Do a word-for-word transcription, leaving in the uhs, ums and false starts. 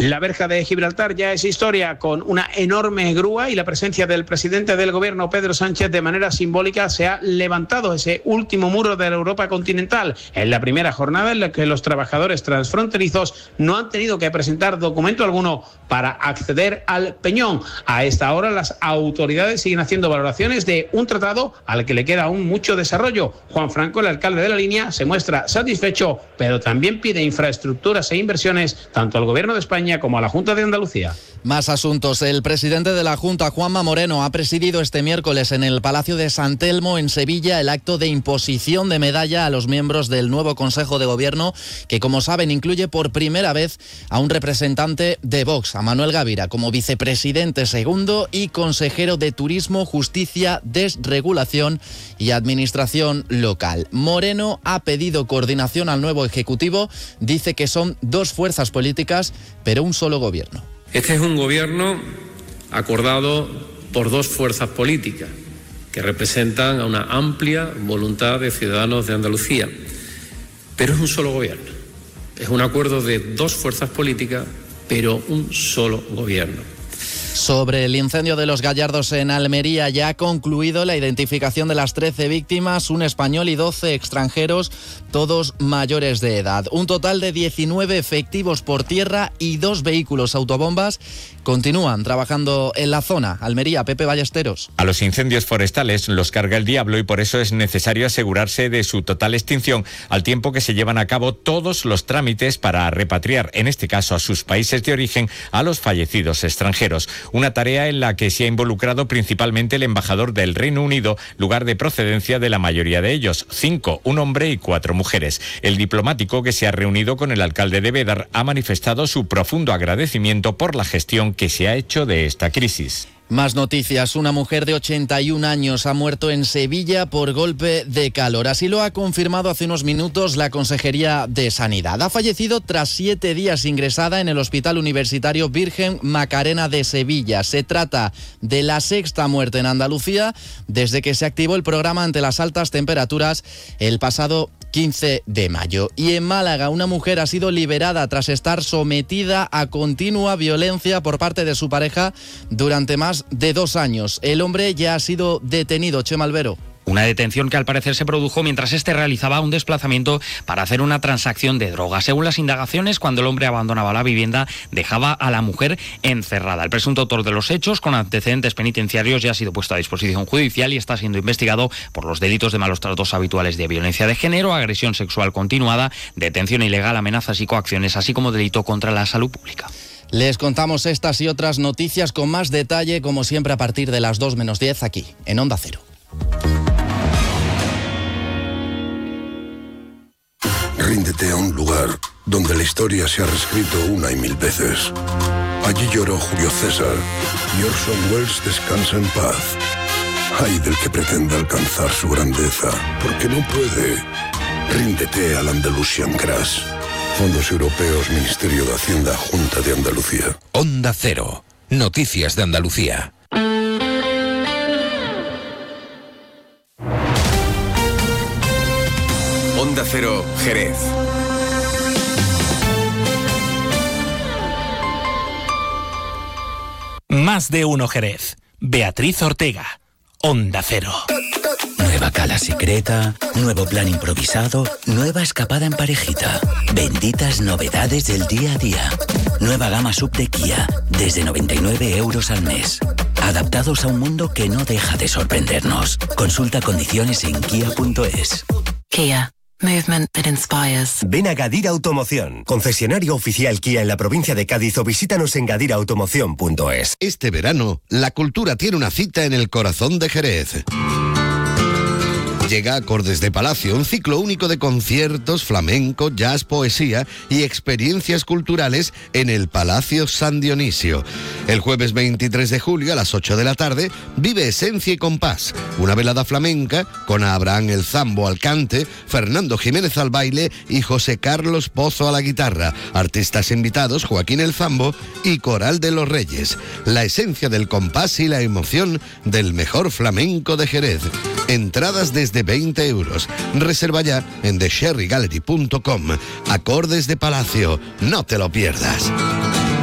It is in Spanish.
La verja de Gibraltar ya es historia, con una enorme grúa y la presencia del presidente del gobierno, Pedro Sánchez, de manera simbólica se ha levantado ese último muro de la Europa continental en la primera jornada en la que los trabajadores transfronterizos no han tenido que presentar documento alguno para acceder al peñón. A esta hora las autoridades siguen haciendo valoraciones de un tratado al que le queda aún mucho desarrollo. Juan Franco, el alcalde de la línea, se muestra satisfecho, pero también pide infraestructuras e inversiones tanto al gobierno de España como a la Junta de Andalucía. Más asuntos. El presidente de la Junta, Juanma Moreno, ha presidido este miércoles en el Palacio de San Telmo, en Sevilla, el acto de imposición de medalla a los miembros del nuevo Consejo de Gobierno, que, como saben, incluye por primera vez a un representante de Vox, a Manuel Gavira, como vicepresidente segundo y consejero de Turismo, Justicia, Desregulación y Administración Local. Moreno ha pedido coordinación al nuevo Ejecutivo, dice que son dos fuerzas políticas, pero un solo gobierno. Este es un gobierno acordado por dos fuerzas políticas que representan a una amplia voluntad de ciudadanos de Andalucía, pero es un solo gobierno. Es un acuerdo de dos fuerzas políticas, pero un solo gobierno. Sobre el incendio de Los Gallardos en Almería, ya ha concluido la identificación de las trece víctimas, un español y doce extranjeros, todos mayores de edad. Un total de diecinueve efectivos por tierra y dos vehículos autobombas continúan trabajando en la zona. Almería, Pepe Ballesteros. A los incendios forestales los carga el diablo y por eso es necesario asegurarse de su total extinción, al tiempo que se llevan a cabo todos los trámites para repatriar, en este caso a sus países de origen, a los fallecidos extranjeros. Una tarea en la que se ha involucrado principalmente el embajador del Reino Unido, lugar de procedencia de la mayoría de ellos, cinco, un hombre y cuatro mujeres. El diplomático, que se ha reunido con el alcalde de Bédar, ha manifestado su profundo agradecimiento por la gestión que se ha hecho de esta crisis. Más noticias. Una mujer de ochenta y un años ha muerto en Sevilla por golpe de calor. Así lo ha confirmado hace unos minutos la Consejería de Sanidad. Ha fallecido tras siete días ingresada en el Hospital Universitario Virgen Macarena de Sevilla. Se trata de la sexta muerte en Andalucía desde que se activó el programa ante las altas temperaturas el pasado quince de mayo. Y en Málaga, una mujer ha sido liberada tras estar sometida a continua violencia por parte de su pareja durante más de dos años. El hombre ya ha sido detenido. Chema Albero. Una detención que al parecer se produjo mientras este realizaba un desplazamiento para hacer una transacción de droga. Según las indagaciones, cuando el hombre abandonaba la vivienda, dejaba a la mujer encerrada. El presunto autor de los hechos, con antecedentes penitenciarios, ya ha sido puesto a disposición judicial y está siendo investigado por los delitos de malos tratos habituales de violencia de género, agresión sexual continuada, detención ilegal, amenazas y coacciones, así como delito contra la salud pública. Les contamos estas y otras noticias con más detalle, como siempre, a partir de las dos menos diez, aquí, en Onda Cero. Ríndete a un lugar donde la historia se ha reescrito una y mil veces. Allí lloró Julio César y Orson Welles descansa en paz. Ay del que pretenda alcanzar su grandeza, porque no puede. Ríndete al Andalusian Crash. Fondos Europeos, Ministerio de Hacienda, Junta de Andalucía. Onda Cero. Noticias de Andalucía. Onda Cero, Jerez. Más de uno Jerez. Beatriz Ortega. Onda Cero. Nueva cala secreta, nuevo plan improvisado, nueva escapada en parejita. Benditas novedades del día a día. Nueva gama sub de Kia, desde noventa y nueve euros al mes. Adaptados a un mundo que no deja de sorprendernos. Consulta condiciones en kia punto es. Kia. Movement that inspires. Ven a Gadira Automoción, concesionario oficial Kia en la provincia de Cádiz, o visítanos en gadira automoción punto es. Este verano, la cultura tiene una cita en el corazón de Jerez. Llega Acordes de Palacio, un ciclo único de conciertos, flamenco, jazz, poesía y experiencias culturales en el Palacio San Dionisio. El jueves veintitrés de julio a las ocho de la tarde vive Esencia y Compás, una velada flamenca con Abraham El Zambo al cante, Fernando Jiménez al baile y José Carlos Pozo a la guitarra. Artistas invitados Joaquín El Zambo y Coral de los Reyes. La esencia del compás y la emoción del mejor flamenco de Jerez. Entradas desde de veinte euros. Reserva ya en the sherry gallery punto com. Acordes de Palacio, no te lo pierdas.